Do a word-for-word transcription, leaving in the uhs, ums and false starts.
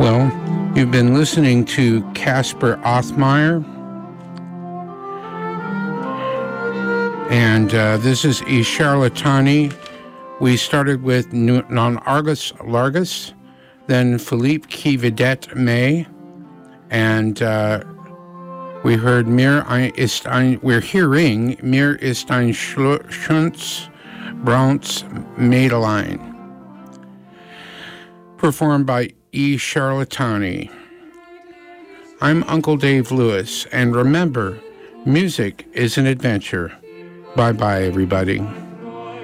Well, you've been listening to Casper Othmeyer, and uh, this is E Charlatani. We started with Non Argus Largus, then Philippe qui Vedette May, and uh, we heard Mir ist ein, we're hearing Mir ist ein Schunz Brauns Mädelein, performed by E Charlatani. I'm Uncle Dave Lewis, and remember, music is an adventure. Bye-bye, everybody.